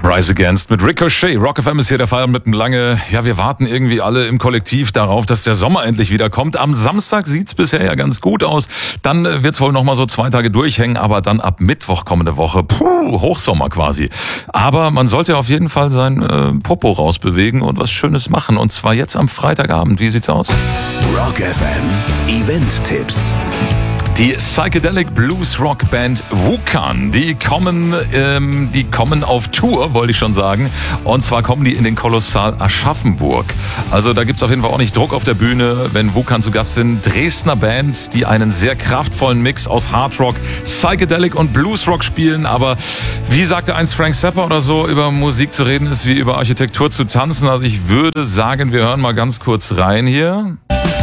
Rise Against mit Ricochet. Rock FM ist hier der Fall mit einem lange, wir warten irgendwie alle im Kollektiv darauf, dass der Sommer endlich wieder kommt. Am Samstag sieht's bisher ja ganz gut aus. Dann wird's wohl noch mal so 2 Tage durchhängen, aber dann ab Mittwoch kommende Woche, Hochsommer quasi. Aber man sollte auf jeden Fall sein Popo rausbewegen und was Schönes machen. Und zwar jetzt am Freitagabend. Wie sieht's aus? Rock FM Event-Tipps. Die Psychedelic Blues Rock Band Wukan, die kommen auf Tour, wollte ich schon sagen. Und zwar kommen die in den Kolossal Aschaffenburg. Also da gibt's auf jeden Fall auch nicht Druck auf der Bühne, wenn Wukan zu Gast sind. Dresdner Band, die einen sehr kraftvollen Mix aus Hard Rock, Psychedelic und Blues Rock spielen. Aber wie sagte einst Frank Zappa oder so, über Musik zu reden ist wie über Architektur zu tanzen. Also ich würde sagen, wir hören mal ganz kurz rein hier.